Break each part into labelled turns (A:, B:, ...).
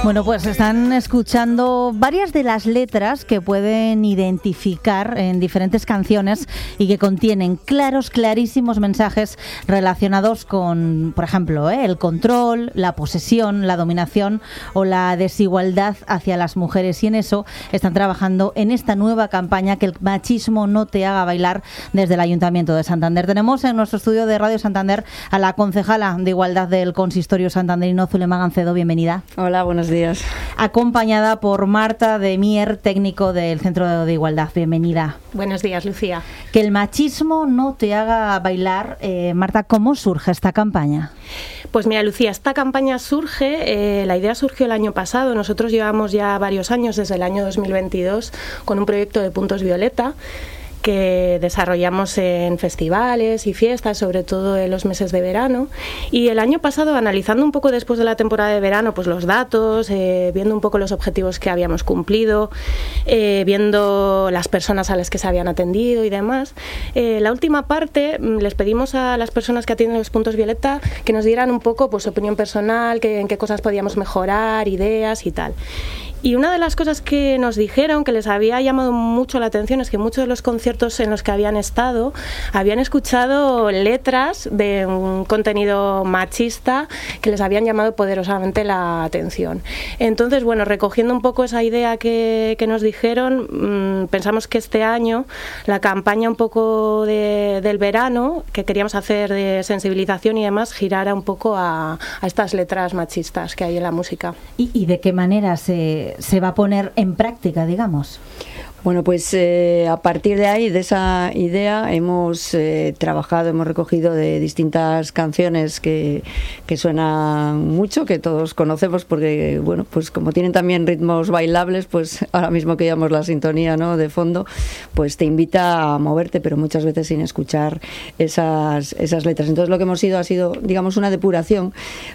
A: Bueno, pues están escuchando varias de las letras que pueden identificar en diferentes canciones y que contienen clarísimos mensajes relacionados con, por ejemplo, el control, la posesión, la dominación o la desigualdad hacia las mujeres. Y en eso están trabajando en esta nueva campaña, Que el machismo no te haga bailar, desde el Ayuntamiento de Santander. Tenemos en nuestro estudio de Radio Santander a la concejala de Igualdad del Consistorio santanderino, Zulema Gancedo. Bienvenida.
B: Hola, buenos días.
A: Acompañada por Marta de Mier, técnico del Centro de Igualdad. Bienvenida.
C: Buenos días, Lucía.
A: Que el machismo no te haga bailar. Marta, ¿cómo surge esta campaña?
C: Pues mira, Lucía, esta campaña surge, la idea surgió el año pasado. Nosotros llevamos ya varios años, desde el año 2022, con un proyecto de Puntos Violeta, que desarrollamos en festivales y fiestas, sobre todo en los meses de verano. Y el año pasado, analizando un poco después de la temporada de verano, pues los datos, viendo un poco los objetivos que habíamos cumplido, viendo las personas a las que se habían atendido y demás, la última parte les pedimos a las personas que atienden los Puntos Violeta que nos dieran un poco pues, su opinión personal, en qué cosas podíamos mejorar, ideas y tal. Y una de las cosas que nos dijeron, que les había llamado mucho la atención, es que muchos de los conciertos en los que habían estado habían escuchado letras de un contenido machista que les habían llamado poderosamente la atención. Entonces, bueno, recogiendo un poco esa idea que nos dijeron, pensamos que este año la campaña un poco del verano, que queríamos hacer de sensibilización y demás, girara un poco a estas letras machistas que hay en la música.
A: ¿Y de qué manera se va a poner en práctica, digamos?
B: Bueno, pues a partir de ahí, de esa idea, hemos trabajado, hemos recogido de distintas canciones que suenan mucho, que todos conocemos, porque, bueno, pues como tienen también ritmos bailables, pues ahora mismo que llevamos la sintonía, ¿no?, de fondo, pues te invita a moverte, pero muchas veces sin escuchar esas letras. Entonces lo que hemos ido ha sido, digamos, una depuración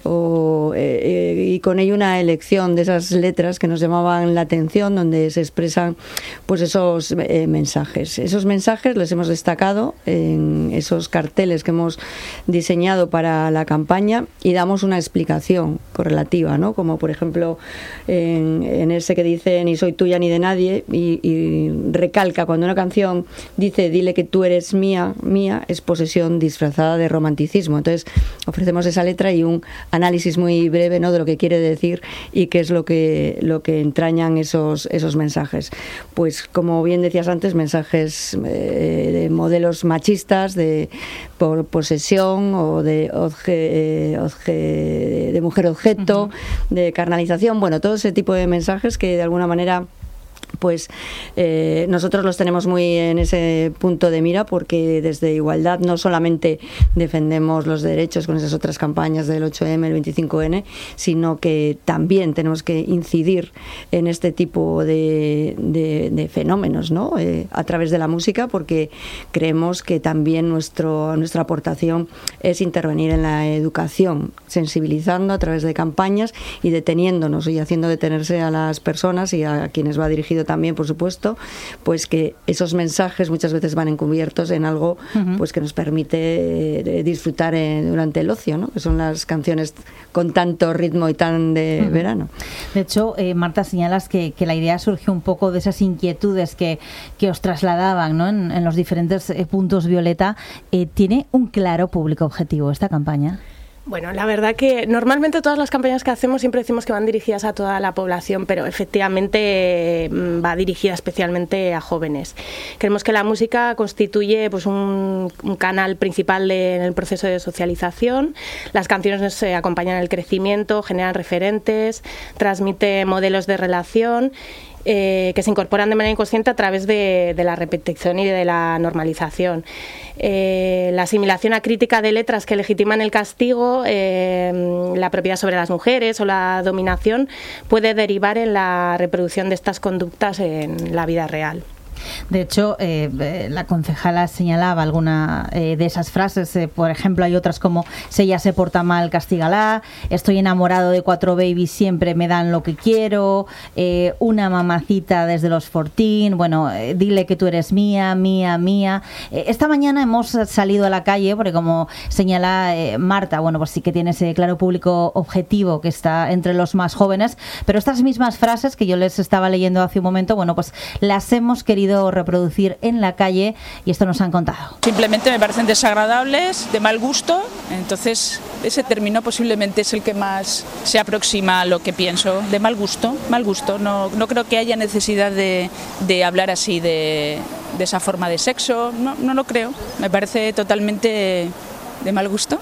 B: y con ello una elección de esas letras que nos llamaban la atención, donde se expresan pues esos mensajes. Esos mensajes los hemos destacado en esos carteles que hemos diseñado para la campaña y damos una explicación correlativa, ¿no? Como por ejemplo en ese que dice ni soy tuya ni de nadie, y recalca cuando una canción dice dile que tú eres mía, es posesión disfrazada de romanticismo. Entonces ofrecemos esa letra y un análisis muy breve, ¿no?, de lo que quiere decir y qué es lo que entrañan esos mensajes. Pues como bien decías antes, mensajes de modelos machistas, por posesión o de mujer objeto, de carnalización, bueno, todo ese tipo de mensajes que de alguna manera pues nosotros los tenemos muy en ese punto de mira, porque desde Igualdad no solamente defendemos los derechos con esas otras campañas del 8M, el 25N, sino que también tenemos que incidir en este tipo de fenómenos, ¿no?, a través de la música, porque creemos que también nuestra aportación es intervenir en la educación, sensibilizando a través de campañas y deteniéndonos y haciendo detenerse a las personas y a quienes va dirigido también, por supuesto, pues que esos mensajes muchas veces van encubiertos en algo pues que nos permite disfrutar durante el ocio, ¿no?, que son las canciones con tanto ritmo y tan de verano.
A: De hecho, Marta, señalas que la idea surgió un poco de esas inquietudes que os trasladaban, ¿no?, en los diferentes puntos Violeta. ¿Tiene un claro público objetivo esta campaña?
C: Bueno, la verdad que normalmente todas las campañas que hacemos siempre decimos que van dirigidas a toda la población, pero efectivamente va dirigida especialmente a jóvenes. Creemos que la música constituye pues un canal principal en el proceso de socialización. Las canciones nos acompañan en el crecimiento, generan referentes, transmiten modelos de relación que se incorporan de manera inconsciente a través de la repetición y de la normalización. La asimilación acrítica de letras que legitiman el castigo, la propiedad sobre las mujeres o la dominación puede derivar en la reproducción de estas conductas en la vida real.
A: De hecho, la concejala señalaba alguna de esas frases. Por ejemplo, hay otras como: si ella se porta mal, castígala; estoy enamorado de 4 babies, siempre me dan lo que quiero; una mamacita desde los 14; bueno, dile que tú eres mía, mía, mía. Esta mañana hemos salido a la calle porque, como señala Marta, bueno, pues sí que tiene ese claro público objetivo que está entre los más jóvenes, pero estas mismas frases que yo les estaba leyendo hace un momento, bueno, pues las hemos querido reproducir en la calle y esto nos han contado.
D: Simplemente me parecen desagradables, de mal gusto, entonces ese término posiblemente es el que más se aproxima a lo que pienso. De mal gusto, no creo que haya necesidad de hablar así de esa forma de sexo, no lo creo, me parece totalmente de mal gusto.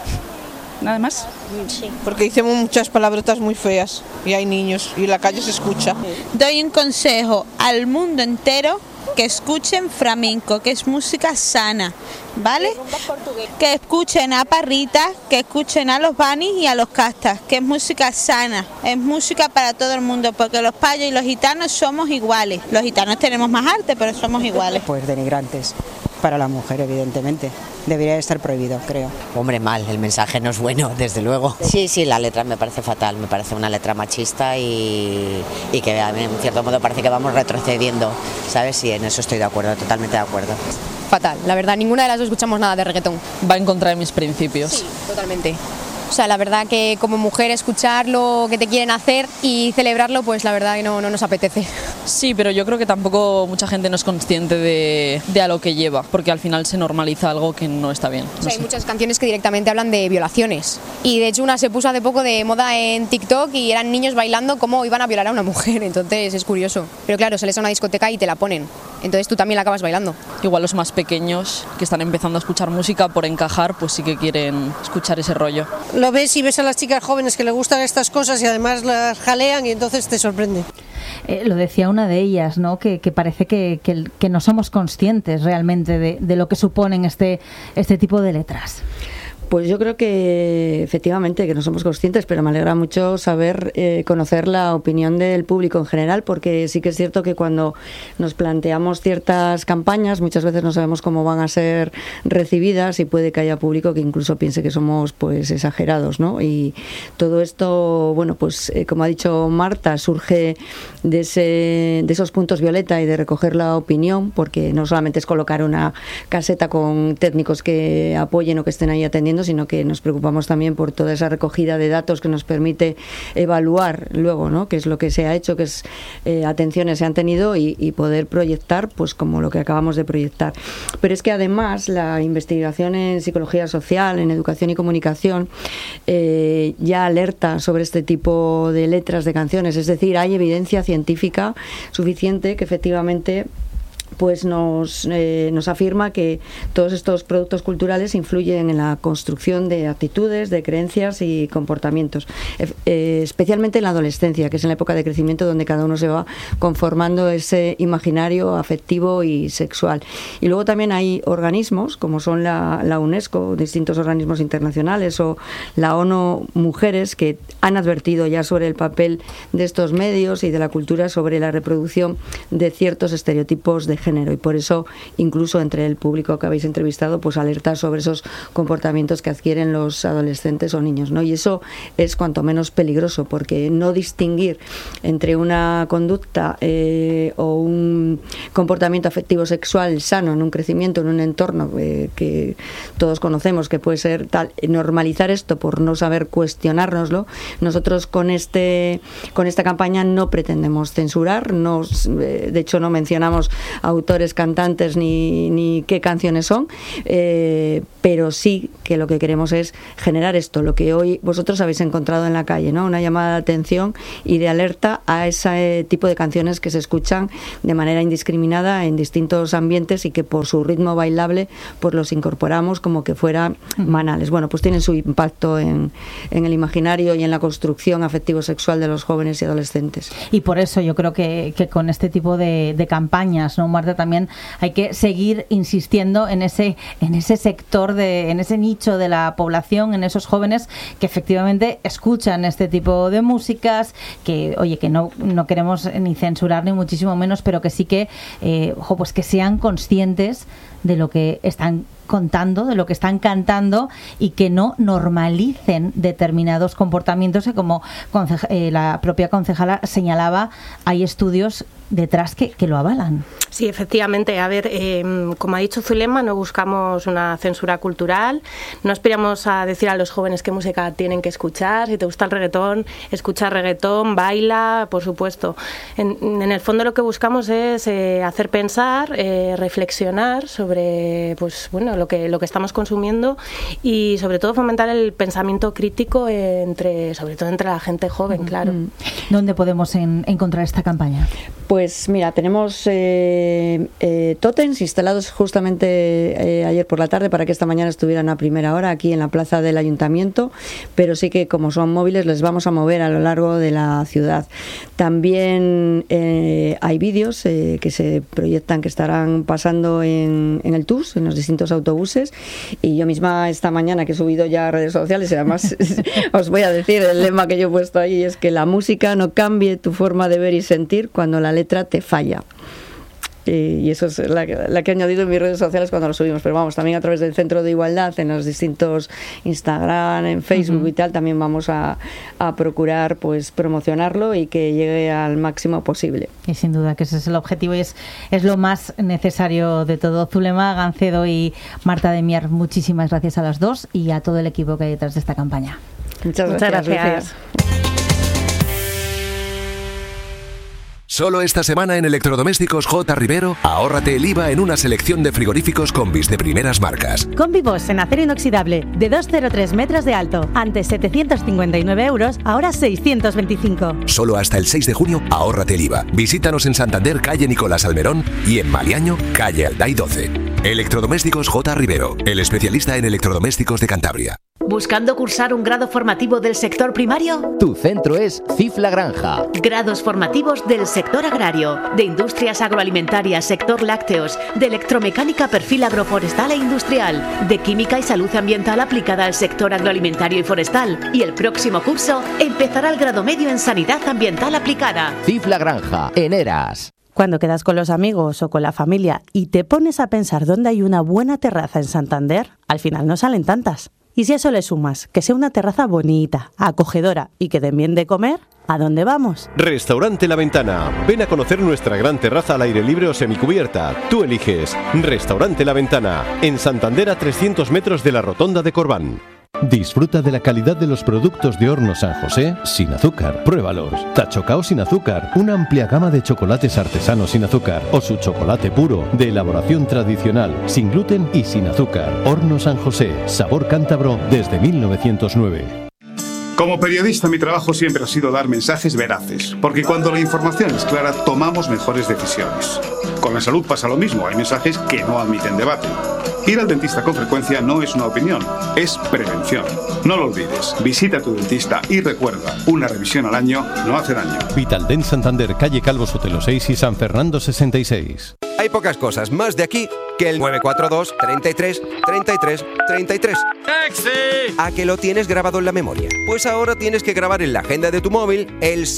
D: Nada más.
E: Sí. Porque decimos muchas palabrotas muy feas y hay niños y en la calle se escucha.
F: Doy un consejo al mundo entero: que escuchen flamenco, que es música sana, ¿vale? Que escuchen a Parrita, que escuchen a los Banis y a los Castas, que es música sana, es música para todo el mundo, porque los payos y los gitanos somos iguales. Los gitanos tenemos más arte, pero somos iguales.
G: Pues denigrantes para la mujer, evidentemente. Debería estar prohibido, creo.
H: Hombre, mal, el mensaje no es bueno, desde luego. Sí, la letra me parece fatal, me parece una letra machista y que en cierto modo parece que vamos retrocediendo, ¿sabes? Y en eso estoy de acuerdo, totalmente de acuerdo.
I: Fatal, la verdad, ninguna de las dos escuchamos nada de reggaetón.
J: Va en contra de mis principios.
I: Sí, totalmente. O sea, la verdad que como mujer escuchar lo que te quieren hacer y celebrarlo, pues la verdad que no nos apetece.
J: Sí, pero yo creo que tampoco mucha gente no es consciente de a lo que lleva, porque al final se normaliza algo que no está bien.
I: O sea, hay muchas canciones que directamente hablan de violaciones. Y de hecho una se puso hace poco de moda en TikTok y eran niños bailando cómo iban a violar a una mujer. Entonces es curioso. Pero claro, sales a una discoteca y te la ponen. Entonces tú también la acabas bailando.
J: Igual los más pequeños que están empezando a escuchar música por encajar, pues sí que quieren escuchar ese rollo.
K: Lo ves y ves a las chicas jóvenes que les gustan estas cosas y además las jalean y entonces te sorprende.
A: Lo decía una de ellas, ¿no? Que parece que no somos conscientes realmente de lo que suponen este tipo de letras.
B: Pues yo creo que efectivamente que no somos conscientes, pero me alegra mucho saber conocer la opinión del público en general, porque sí que es cierto que cuando nos planteamos ciertas campañas muchas veces no sabemos cómo van a ser recibidas y puede que haya público que incluso piense que somos pues exagerados, ¿no? Y todo esto, bueno, pues como ha dicho Marta, surge de esos puntos violeta y de recoger la opinión, porque no solamente es colocar una caseta con técnicos que apoyen o que estén ahí atendiendo, sino que nos preocupamos también por toda esa recogida de datos que nos permite evaluar luego, ¿no? Qué es lo que se ha hecho, qué atenciones se han tenido y poder proyectar pues como lo que acabamos de proyectar. Pero es que además la investigación en psicología social, en educación y comunicación ya alerta sobre este tipo de letras de canciones, es decir, hay evidencia científica suficiente que efectivamente pues nos afirma que todos estos productos culturales influyen en la construcción de actitudes, de creencias y comportamientos, especialmente en la adolescencia, que es en la época de crecimiento donde cada uno se va conformando ese imaginario afectivo y sexual. Y luego también hay organismos, como son la UNESCO, distintos organismos internacionales, o la ONU Mujeres, que han advertido ya sobre el papel de estos medios y de la cultura sobre la reproducción de ciertos estereotipos de género, y por eso incluso entre el público que habéis entrevistado pues alerta sobre esos comportamientos que adquieren los adolescentes o niños, ¿no? Y eso es cuanto menos peligroso, porque no distinguir entre una conducta o un comportamiento afectivo sexual sano en un crecimiento, en un entorno que todos conocemos que puede ser tal, normalizar esto por no saber cuestionárnoslo. Nosotros con esta campaña no pretendemos censurar, de hecho no mencionamos autores, cantantes ni qué canciones son, pero sí que lo que queremos es generar esto, lo que hoy vosotros habéis encontrado en la calle, ¿no? Una llamada de atención y de alerta a ese tipo de canciones que se escuchan de manera indiscriminada en distintos ambientes y que por su ritmo bailable pues los incorporamos como que fueran banales. Bueno, pues tienen su impacto en el imaginario y en la construcción afectivo-sexual de los jóvenes y adolescentes.
A: Y por eso yo creo que con este tipo de campañas, ¿no? Marta, también hay que seguir insistiendo en ese sector, en ese nicho de la población, en esos jóvenes que efectivamente escuchan este tipo de músicas, que no queremos ni censurar ni muchísimo menos, pero que sí que, pues que sean conscientes de lo que están contando, de lo que están cantando, y que no normalicen determinados comportamientos que, como la propia concejala señalaba, hay estudios detrás que lo avalan.
C: Sí, efectivamente. A ver, como ha dicho Zulema, no buscamos una censura cultural, no aspiramos a decir a los jóvenes qué música tienen que escuchar. Si te gusta el reggaetón, escucha reggaetón, baila, por supuesto. En el fondo lo que buscamos es hacer pensar, reflexionar sobre lo que estamos consumiendo, y sobre todo fomentar el pensamiento crítico sobre todo entre la gente joven, claro.
A: ¿Dónde podemos encontrar esta campaña?
B: Pues mira, tenemos tótems instalados justamente ayer por la tarde para que esta mañana estuvieran a primera hora aquí en la plaza del Ayuntamiento, pero sí que como son móviles les vamos a mover a lo largo de la ciudad. También hay vídeos que se proyectan, que estarán pasando en el TUS, en los distintos autobuses, y yo misma esta mañana que he subido ya a redes sociales, y además os voy a decir el lema que yo he puesto ahí, es que la música no cambie tu forma de ver y sentir cuando la letra te falla. Y eso es la que he añadido en mis redes sociales cuando lo subimos, pero vamos, también a través del Centro de Igualdad, en los distintos Instagram, en Facebook y tal, también vamos a procurar pues promocionarlo y que llegue al máximo posible.
A: Y sin duda que ese es el objetivo y es lo más necesario de todo. Zulema Gancedo y Marta de Mier, muchísimas gracias a las dos y a todo el equipo que hay detrás de esta campaña.
B: Muchas gracias.
L: Solo esta semana en Electrodomésticos J. Rivero, ahórrate el IVA en una selección de frigoríficos Combis de primeras marcas.
M: Combi Boss en acero inoxidable de 203 metros de alto. Antes 759 euros, ahora 625.
L: Solo hasta el 6 de junio, ahórrate el IVA. Visítanos en Santander, calle Nicolás Almerón, y en Maliaño, calle Alday 12. Electrodomésticos J. Rivero, el especialista en electrodomésticos de Cantabria.
N: ¿Buscando cursar un grado formativo del sector primario?
O: Tu centro es CIF La Granja.
N: Grados formativos del sector agrario, de industrias agroalimentarias, sector lácteos, de electromecánica, perfil agroforestal e industrial, de química y salud ambiental aplicada al sector agroalimentario y forestal. Y el próximo curso empezará el grado medio en sanidad ambiental aplicada.
O: CIF La Granja, en Eras.
M: Cuando quedas con los amigos o con la familia y te pones a pensar dónde hay una buena terraza en Santander, al final no salen tantas. Y si a eso le sumas que sea una terraza bonita, acogedora y que den bien de comer, ¿a dónde vamos?
P: Restaurante La Ventana. Ven a conocer nuestra gran terraza al aire libre o semicubierta. Tú eliges. Restaurante La Ventana. En Santander, a 300 metros de la Rotonda de Corbán. Disfruta de la calidad de los productos de Horno San José sin azúcar. Pruébalos. Tachocao sin azúcar, una amplia gama de chocolates artesanos sin azúcar, o su chocolate puro, de elaboración tradicional, sin gluten y sin azúcar. Horno San José, sabor cántabro desde 1909.
Q: Como periodista, mi trabajo siempre ha sido dar mensajes veraces, porque cuando la información es clara, tomamos mejores decisiones. Con la salud pasa lo mismo, hay mensajes que no admiten debate. Ir al dentista con frecuencia no es una opinión, es prevención. No lo olvides, visita a tu dentista y recuerda, una revisión al año no hace daño.
P: Vitaldent Santander, calle Calvo Sotelo 6 y San Fernando 66.
R: Hay pocas cosas más de aquí que el 942 33 33 33. ¡Taxi! ¿A que lo tienes grabado en la memoria? Pues ahora tienes que grabar en la agenda de tu móvil el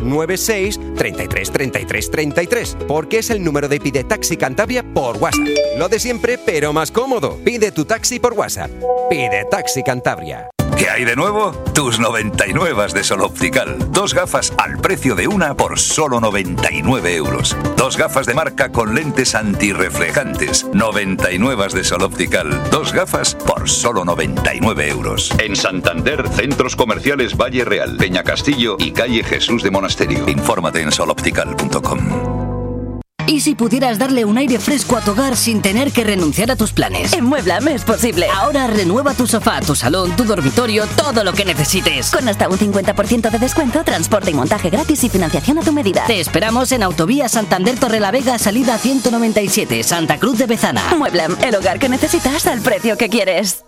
R: 696 33 33 33, porque es el número de Pide Taxi Cantabria por WhatsApp. Lo de siempre, pero más cómodo. Pide tu taxi por WhatsApp. Pide Taxi Cantabria.
S: ¿Qué hay de nuevo? Tus 99 de Sol Optical. 2 gafas al precio de una por solo 99 euros. 2 gafas de marca con lentes antirreflejantes. 99 de Sol Optical. 2 gafas por solo 99 euros. En Santander, centros comerciales Valle Real, Peña Castillo y calle Jesús de Monasterio. Infórmate en soloptical.com.
T: ¿Y si pudieras darle un aire fresco a tu hogar sin tener que renunciar a tus planes?
U: En Mueblame es posible.
T: Ahora renueva tu sofá, tu salón, tu dormitorio, todo lo que necesites.
U: Con hasta un 50% de descuento, transporte y montaje gratis y financiación a tu medida.
T: Te esperamos en Autovía Santander Torrelavega, salida 197, Santa Cruz de Bezana.
U: Mueblame, el hogar que necesitas al precio que quieres.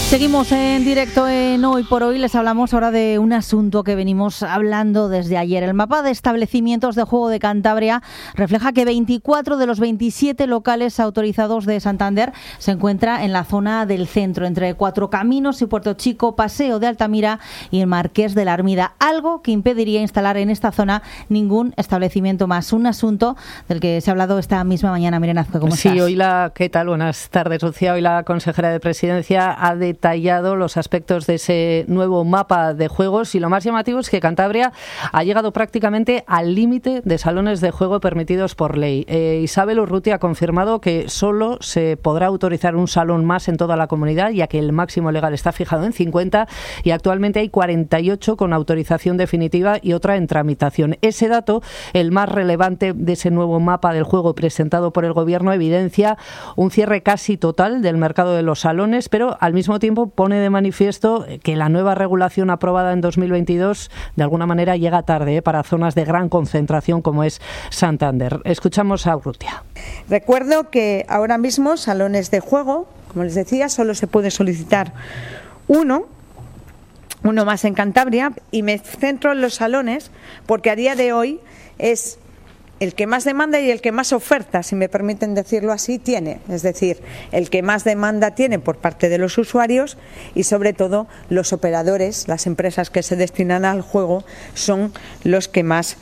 A: Seguimos en directo en Hoy por Hoy. Les hablamos ahora de un asunto que venimos hablando desde ayer. El mapa de establecimientos de juego de Cantabria refleja que 24 de los 27 locales autorizados de Santander se encuentran en la zona del centro, entre Cuatro Caminos y Puerto Chico, Paseo de Altamira y el Marqués de la Armida, algo que impediría instalar en esta zona ningún establecimiento más. Un asunto del que se ha hablado esta misma mañana. Miren Azcue, ¿cómo estás?
D: Sí, ¿qué tal? Buenas tardes, Lucía. Hoy la consejera de Presidencia ha detallado los aspectos de ese nuevo mapa de juegos, y lo más llamativo es que Cantabria ha llegado prácticamente al límite de salones de juego permitidos por ley. Isabel Urrutia ha confirmado que solo se podrá autorizar un salón más en toda la comunidad, ya que el máximo legal está fijado en 50 y actualmente hay 48 con autorización definitiva y otra en tramitación. Ese dato, el más relevante de ese nuevo mapa del juego presentado por el Gobierno, evidencia un cierre casi total del mercado de los salones, pero al mismo tiempo pone de manifiesto que la nueva regulación aprobada en 2022 de alguna manera llega tarde para zonas de gran concentración como es Santander. Escuchamos a Urrutia.
V: Recuerdo que ahora mismo salones de juego, como les decía, solo se puede solicitar uno más en Cantabria, y me centro en los salones porque a día de hoy es el que más demanda y el que más oferta, si me permiten decirlo así, tiene. Es decir, el que más demanda tiene por parte de los usuarios, y sobre todo los operadores, las empresas que se destinan al juego, son los que más,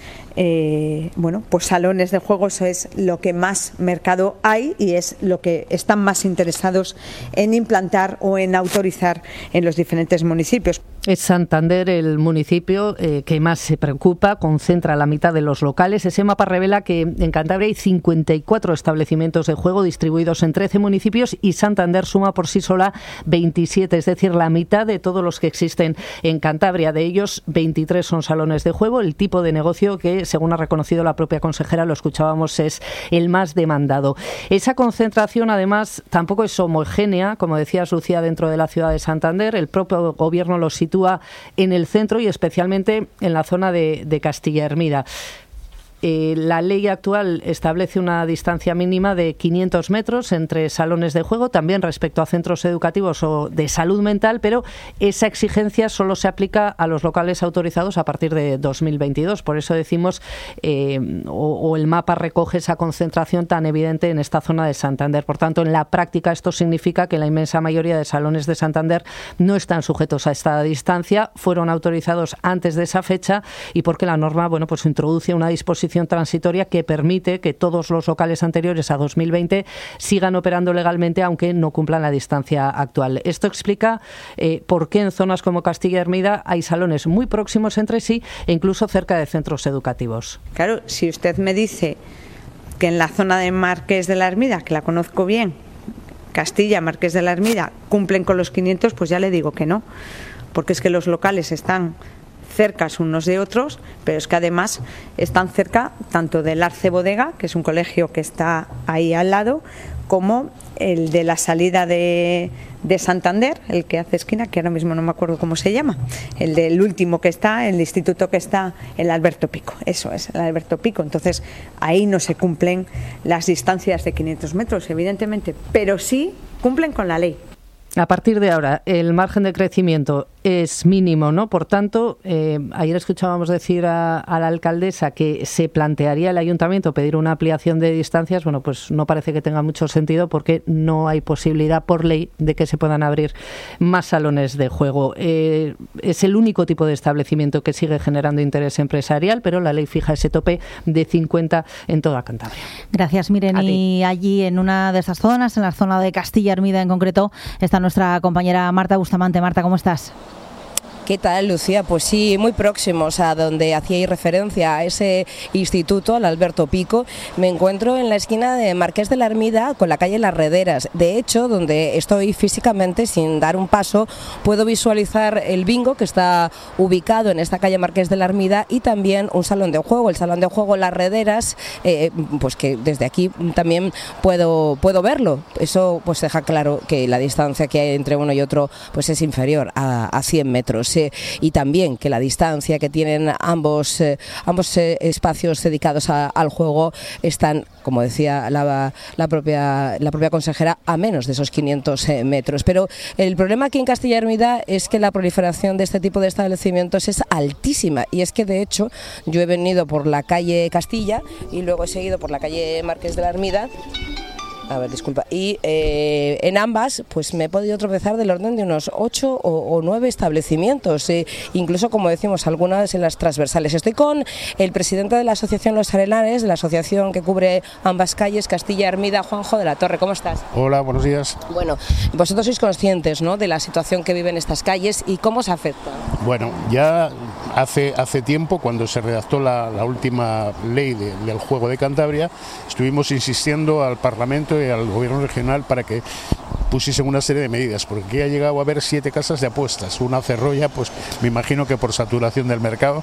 V: pues salones de juegos es lo que más mercado hay y es lo que están más interesados en implantar o en autorizar en los diferentes municipios.
D: Es Santander el municipio que más se preocupa, concentra la mitad de los locales. Ese mapa revela que en Cantabria hay 54 establecimientos de juego distribuidos en 13 municipios y Santander suma por sí sola 27, es decir, la mitad de todos los que existen en Cantabria. De ellos, 23 son salones de juego. El tipo de negocio que, según ha reconocido la propia consejera, lo escuchábamos, es el más demandado. Esa concentración, además, tampoco es homogénea, como decías, Lucía, dentro de la ciudad de Santander. El propio Gobierno lo sitúa en el centro y especialmente en la zona de Castilla Hermida. La ley actual establece una distancia mínima de 500 metros entre salones de juego, también respecto a centros educativos o de salud mental, pero esa exigencia solo se aplica a los locales autorizados a partir de 2022. Por eso decimos, o el mapa recoge esa concentración tan evidente en esta zona de Santander. Por tanto, en la práctica esto significa que la inmensa mayoría de salones de Santander no están sujetos a esta distancia, fueron autorizados antes de esa fecha y porque la norma, pues introduce una disposición transitoria que permite que todos los locales anteriores a 2020 sigan operando legalmente aunque no cumplan la distancia actual. Esto explica por qué en zonas como Castilla Hermida hay salones muy próximos entre sí e incluso cerca de centros educativos.
V: Claro, si usted me dice que en la zona de Marqués de la Armida, que la conozco bien, Castilla, Marqués de la Armida, cumplen con los 500, pues ya le digo que no, porque es que los locales están cercas unos de otros, pero es que además están cerca tanto del Arce Bodega, que es un colegio que está ahí al lado, como el de la salida de Santander, el que hace esquina, que ahora mismo no me acuerdo cómo se llama, el del último que está, el instituto que está, el Alberto Pico, eso es, el Alberto Pico. Entonces ahí no se cumplen las distancias de 500 metros, evidentemente, pero sí cumplen con la ley.
D: A partir de ahora, el margen de crecimiento es mínimo, ¿no? Por tanto, ayer escuchábamos decir a la alcaldesa que se plantearía el ayuntamiento pedir una ampliación de distancias. Bueno, pues no parece que tenga mucho sentido porque no hay posibilidad por ley de que se puedan abrir más salones de juego. Es el único tipo de establecimiento que sigue generando interés empresarial, pero la ley fija ese tope de 50 en toda Cantabria.
A: Gracias, Miren. Y allí en una de esas zonas, en la zona de Castilla Hermida en concreto, está nuestra compañera Marta Bustamante. Marta, ¿cómo estás?
W: ¿Qué tal, Lucía? Pues sí, muy próximos a donde hacíais referencia a ese instituto, al Alberto Pico. Me encuentro en la esquina de Marqués de la Armida con la calle Las Rederas. De hecho, donde estoy físicamente, sin dar un paso, puedo visualizar el bingo que está ubicado en esta calle Marqués de la Armida y también un salón de juego, el salón de juego Las Rederas, pues que desde aquí también puedo verlo. Eso pues deja claro que la distancia que hay entre uno y otro pues es inferior a 100 metros. y también que la distancia que tienen ambos espacios dedicados al juego están, como decía la propia consejera, a menos de esos 500 metros. Pero el problema aquí en Castilla y Hermida es que la proliferación de este tipo de establecimientos es altísima, y es que de hecho yo he venido por la calle Castilla y luego he seguido por la calle Marqués de la Hermida. A ver, disculpa. Y en ambas, pues me he podido tropezar del orden de unos 8 o 9 establecimientos, incluso, como decimos, algunas en las transversales. Estoy con el presidente de la asociación Los Arenales, de la asociación que cubre ambas calles, Castilla Hermida, Juanjo de la Torre. ¿Cómo estás?
E: Hola, buenos días.
W: Bueno, vosotros sois conscientes, ¿no?, de la situación que viven estas calles y cómo se afecta.
E: Bueno, ya hace tiempo, cuando se redactó la última ley del juego de Cantabria, estuvimos insistiendo al Parlamento y al gobierno regional para que pusiesen una serie de medidas, porque aquí ha llegado a haber 7 casas de apuestas. Una cerró ya, pues me imagino que por saturación del mercado,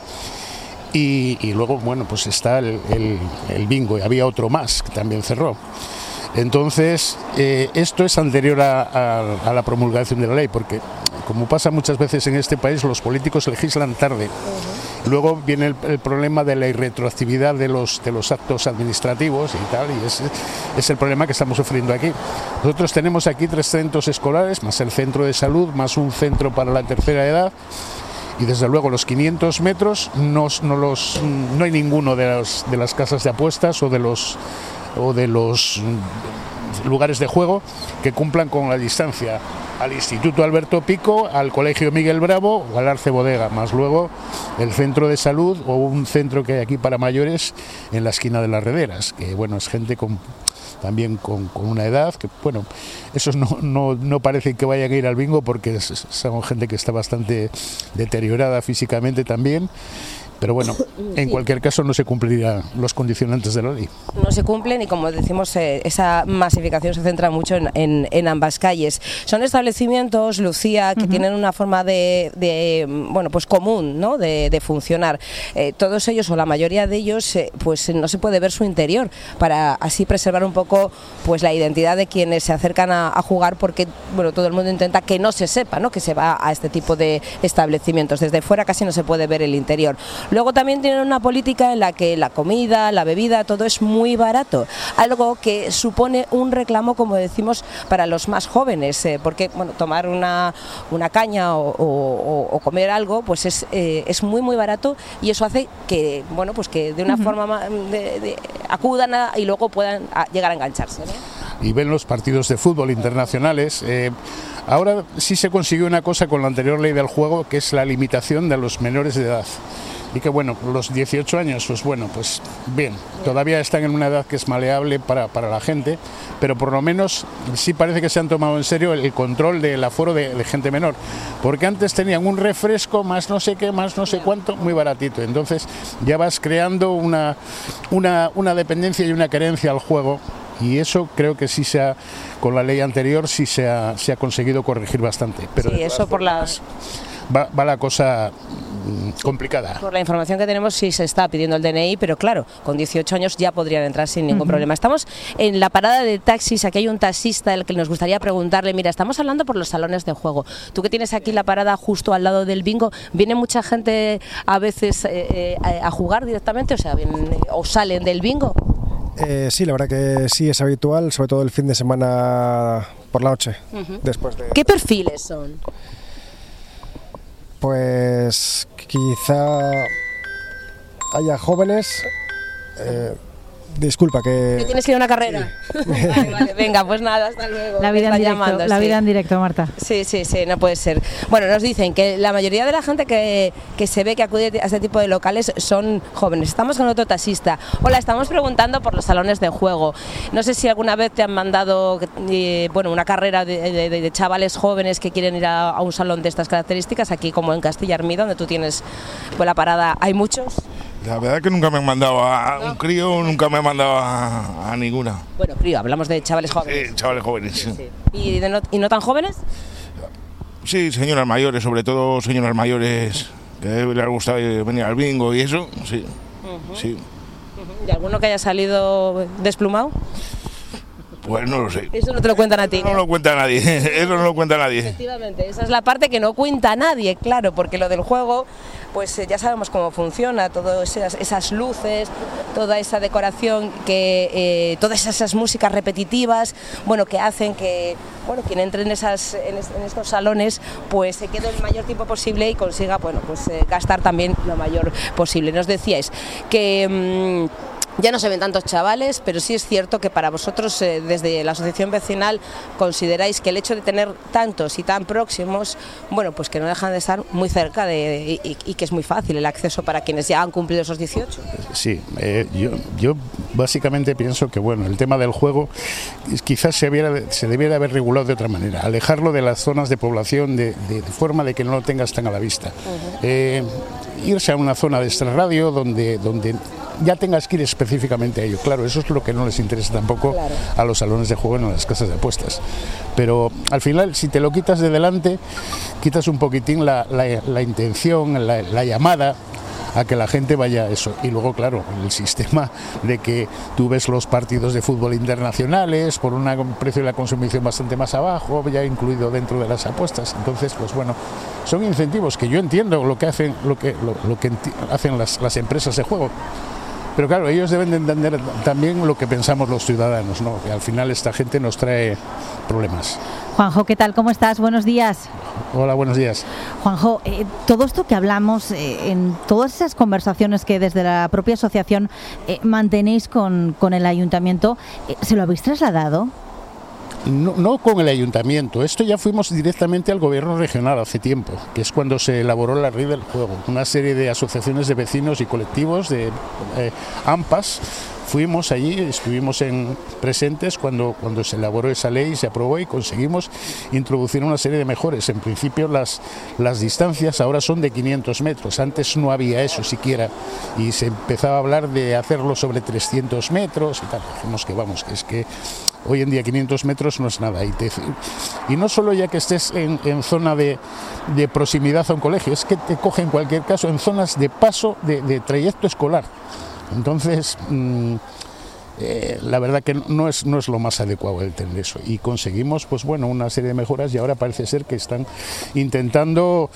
E: y luego, bueno, pues está el bingo, y había otro más que también cerró. Entonces, esto es anterior a la promulgación de la ley, porque, como pasa muchas veces en este país, los políticos legislan tarde. Luego viene el problema de la irretroactividad de los actos administrativos y tal, y es el problema que estamos sufriendo aquí. Nosotros tenemos aquí 3 centros escolares, más el centro de salud, más un centro para la tercera edad, y desde luego los 500 metros no hay ninguno de las casas de apuestas o de los lugares de juego que cumplan con la distancia al Instituto Alberto Pico, al Colegio Miguel Bravo o al Arce Bodega, más luego el centro de salud o un centro que hay aquí para mayores en la esquina de las Rederas, que bueno, es gente también con una edad que, bueno, esos no parece que vayan a ir al bingo, porque son gente que está bastante deteriorada físicamente también. Pero bueno, en cualquier caso no se cumplirán los condicionantes de la ley.
W: No se cumplen, y como decimos, esa masificación se centra mucho en ambas calles. Son establecimientos, Lucía, que tienen una forma bueno, pues común, ¿no?, de funcionar. Todos ellos, o la mayoría de ellos, pues no se puede ver su interior, para así preservar un poco pues la identidad de quienes se acercan a jugar, porque bueno, todo el mundo intenta que no se sepa, ¿no?, que se va a este tipo de establecimientos. Desde fuera casi no se puede ver el interior. Luego también tienen una política en la que la comida, la bebida, todo es muy barato, algo que supone un reclamo, como decimos, para los más jóvenes, porque bueno, tomar una caña o comer algo, pues es muy barato, y eso hace que bueno, pues que de una forma acudan y luego puedan llegar a engancharse, ¿no?
E: Y ven los partidos de fútbol internacionales. Ahora sí se consiguió una cosa con la anterior ley del juego, que es la limitación de los menores de edad. Y que bueno, los 18 años, pues bueno, pues bien, todavía están en una edad que es maleable para la gente, pero por lo menos sí parece que se han tomado en serio el control del aforo de gente menor, porque antes tenían un refresco más no sé qué, más no sé cuánto, muy baratito. Entonces ya vas creando una dependencia y una querencia al juego, y eso creo que sí con la ley anterior sí se ha conseguido corregir bastante. Pero
W: sí, eso por las...
E: Va la cosa complicada.
W: Por la información que tenemos sí se está pidiendo el DNI, pero claro, con 18 años ya podrían entrar sin ningún problema. Estamos en la parada de taxis, aquí hay un taxista al que nos gustaría preguntarle, mira, estamos hablando por los salones de juego. Tú que tienes aquí la parada justo al lado del bingo, ¿viene mucha gente a veces a jugar directamente, o salen del bingo?
F: Sí, la verdad que sí, es habitual, sobre todo el fin de semana por la noche. Después de...
W: ¿Qué perfiles son?
F: Pues quizá haya jóvenes. Disculpa que...
W: tienes que ir a una carrera. Sí. Vale, venga, pues nada, hasta luego.
A: La vida en directo, Marta.
W: Sí, no puede ser. Bueno, nos dicen que la mayoría de la gente que se ve que acude a este tipo de locales son jóvenes. Estamos con otro taxista. Hola, estamos preguntando por los salones de juego. No sé si alguna vez te han mandado una carrera de chavales jóvenes que quieren ir a un salón de estas características, aquí como en Castilla Hermida, donde tú tienes la parada. ¿Hay muchos?
G: La verdad es que nunca me han mandado a un crío, nunca me han mandado a ninguna.
W: Bueno, crío, hablamos de chavales jóvenes.
G: Sí, chavales jóvenes, sí.
W: ¿Y no tan jóvenes?
G: Sí, señoras mayores, sobre todo señoras mayores que les gusta venir al bingo y eso, sí. Sí.
W: ¿Y alguno que haya salido desplumado?
G: Pues no lo sé.
W: Eso no te lo cuentan a ti.
G: No lo cuenta nadie, eso no lo cuenta nadie.
W: Efectivamente, esa es la parte que no cuenta nadie, claro, porque lo del juego, pues ya sabemos cómo funciona, todas esas luces, toda esa decoración, todas esas músicas repetitivas, bueno, que hacen que, bueno, quien entre en estos salones, pues se quede el mayor tiempo posible y consiga, bueno, pues gastar también lo mayor posible. Nos decíais que ya no se ven tantos chavales, pero sí es cierto que para vosotros, desde la asociación vecinal, consideráis que el hecho de tener tantos y tan próximos, bueno, pues que no dejan de estar muy cerca y que es muy fácil el acceso para quienes ya han cumplido esos 18.
E: Sí, yo básicamente pienso que, bueno, el tema del juego quizás se debiera haber regulado de otra manera, alejarlo de las zonas de población de forma de que no lo tengas tan a la vista. Irse a una zona de extrarradio donde ya tengas que ir específicamente a ello. Claro, eso es lo que no les interesa tampoco a los salones de juego en las casas de apuestas. Pero al final, si te lo quitas de delante, quitas un poquitín la intención, la llamada a que la gente vaya a eso. Y luego, claro, el sistema de que tú ves los partidos de fútbol internacionales por un precio de la consumición bastante más abajo, ya incluido dentro de las apuestas. Entonces, pues bueno, son incentivos que yo entiendo lo que hacen las empresas de juego. Pero claro, ellos deben de entender también lo que pensamos los ciudadanos, ¿no? Que al final esta gente nos trae problemas.
A: Juanjo, ¿qué tal? ¿Cómo estás? Buenos días.
E: Hola, buenos días.
A: Juanjo, todo esto que hablamos, en todas esas conversaciones que desde la propia asociación mantenéis con el ayuntamiento, ¿se lo habéis trasladado?
E: No con el ayuntamiento, esto ya fuimos directamente al gobierno regional hace tiempo, que es cuando se elaboró la ley del juego. Una serie de asociaciones de vecinos y colectivos de AMPAs. Fuimos allí, estuvimos presentes cuando se elaboró esa ley, se aprobó y conseguimos introducir una serie de mejoras. En principio las distancias ahora son de 500 metros, antes no había eso siquiera y se empezaba a hablar de hacerlo sobre 300 metros y tal. Dijimos que es que hoy en día 500 metros no es nada. Y no solo ya que estés en zona de proximidad a un colegio, es que te coge en cualquier caso en zonas de paso de trayecto escolar. Entonces, la verdad que no es lo más adecuado el tener eso. Y conseguimos, pues bueno, una serie de mejoras y ahora parece ser que están intentando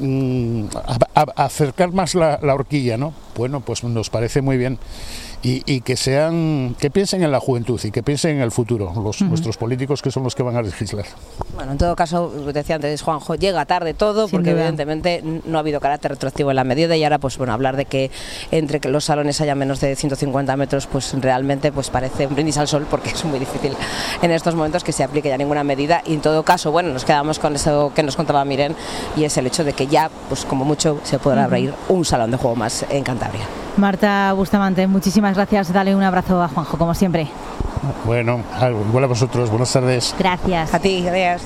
E: acercar más la horquilla, ¿no? Bueno, pues nos parece muy bien. Y que piensen en la juventud y que piensen en el futuro, nuestros políticos, que son los que van a legislar.
W: Bueno, en todo caso, decía antes Juanjo, llega tarde todo, porque evidentemente no ha habido carácter retroactivo en la medida y ahora, pues bueno, hablar de que entre que los salones haya menos de 150 metros, pues realmente pues parece un brindis al sol, porque es muy difícil en estos momentos que se aplique ya ninguna medida. Y en todo caso, bueno, nos quedamos con eso que nos contaba Miren, y es el hecho de que ya, pues como mucho, se podrá abrir un salón de juego más en Cantabria.
A: Marta Bustamante, muchísimas gracias. Dale un abrazo a Juanjo, como siempre.
E: Bueno, igual a vosotros. Buenas tardes.
A: Gracias.
W: A ti, gracias.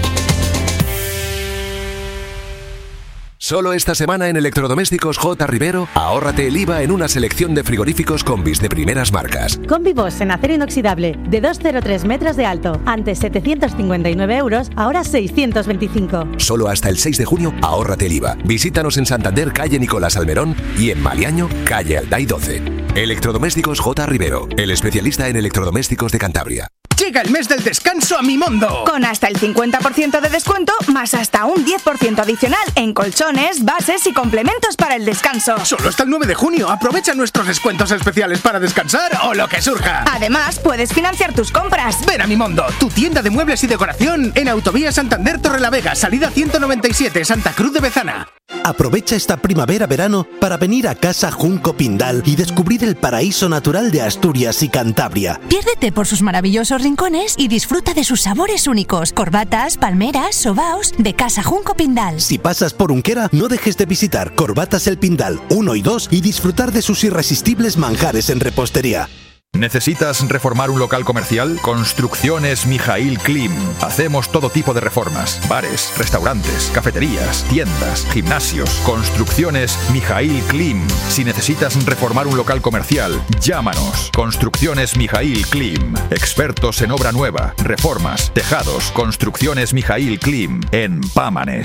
L: Solo esta semana en Electrodomésticos J. Rivero, ahórrate el IVA en una selección de frigoríficos Combis de primeras marcas.
M: Combi Boss en acero inoxidable de 203 metros de alto. Antes 759 euros, ahora 625.
L: Solo hasta el 6 de junio, ahórrate el IVA. Visítanos en Santander, calle Nicolás Almerón, y en Maliaño, calle Alday 12. Electrodomésticos J. Rivero, el especialista en electrodomésticos de Cantabria.
H: Llega el mes del descanso a Mimondo.
I: Con hasta el 50% de descuento, más hasta un 10% adicional en colchones, bases y complementos para el descanso.
H: Solo hasta el 9 de junio. Aprovecha nuestros descuentos especiales para descansar o lo que surja.
I: Además, puedes financiar tus compras.
H: Ven a Mimondo, tu tienda de muebles y decoración en Autovía Santander Torrelavega, salida 197, Santa Cruz de Bezana.
J: Aprovecha esta primavera-verano para venir a Casa Junco Pindal y descubrir el paraíso natural de Asturias y Cantabria.
X: Piérdete por sus maravillosos rincones y disfruta de sus sabores únicos. Corbatas, palmeras, sobaos de Casa Junco Pindal.
J: Si pasas por Unquera, no dejes de visitar Corbatas El Pindal 1 y 2 y disfrutar de sus irresistibles manjares en repostería.
Y: ¿Necesitas reformar un local comercial? Construcciones Mijaíl Klim. Hacemos todo tipo de reformas. Bares, restaurantes, cafeterías, tiendas, gimnasios. Construcciones Mijaíl Klim. Si necesitas reformar un local comercial, llámanos. Construcciones Mijaíl Klim. Expertos en obra nueva, reformas, tejados. Construcciones Mijaíl Klim en Pámanes.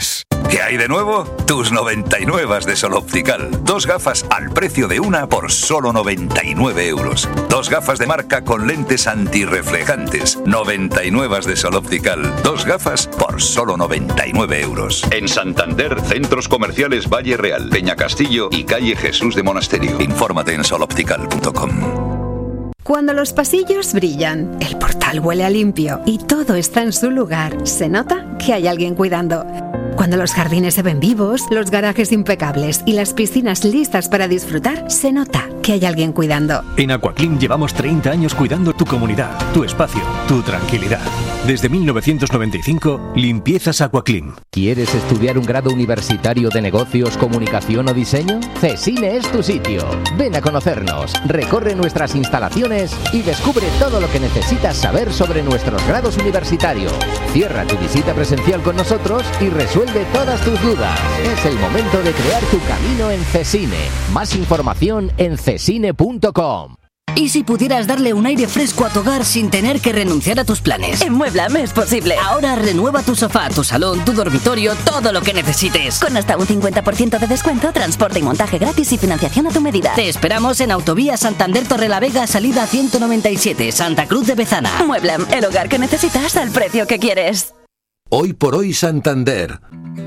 S: ¿Qué hay de nuevo? Tus 99 de Sol Optical. 2 gafas al precio de una por solo 99 euros. 2 gafas de marca con lentes antirreflejantes. 99 de Sol Optical. 2 gafas por solo 99 euros. En Santander, centros comerciales Valle Real, Peña Castillo y calle Jesús de Monasterio. Infórmate en soloptical.com.
B: Cuando los pasillos brillan, el portal huele a limpio y todo está en su lugar, se nota que hay alguien cuidando. Cuando los jardines se ven vivos, los garajes impecables y las piscinas listas para disfrutar, se nota que hay alguien cuidando.
C: En Aquaclim llevamos 30 años cuidando tu comunidad, tu espacio, tu tranquilidad. Desde 1995, limpiezas Aquaclim.
K: ¿Quieres estudiar un grado universitario de negocios, comunicación o diseño? CESINE es tu sitio. Ven a conocernos, recorre nuestras instalaciones y descubre todo lo que necesitas saber sobre nuestros grados universitarios. Cierra tu visita presencial con nosotros y resuelve todas tus dudas. Es el momento de crear tu camino en CESINE. Más información en cesine.com.
T: ¿Y si pudieras darle un aire fresco a tu hogar sin tener que renunciar a tus planes?
U: En Mueblam es posible.
T: Ahora renueva tu sofá, tu salón, tu dormitorio, todo lo que necesites.
U: Con hasta un 50% de descuento, transporte y montaje gratis y financiación a tu medida.
T: Te esperamos en Autovía Santander Torrelavega, salida 197, Santa Cruz de Bezana.
U: Mueblam, el hogar que necesitas al precio que quieres.
L: Hoy por hoy Santander.